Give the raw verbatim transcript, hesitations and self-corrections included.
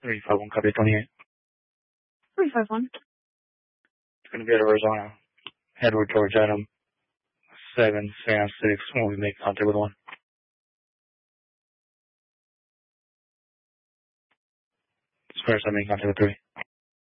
three five one, copy twenty-eight. three five one. It's going to be at Arizona. Headward towards Adam. seven, Sam six, when we make contact with one. First, I make contact with three.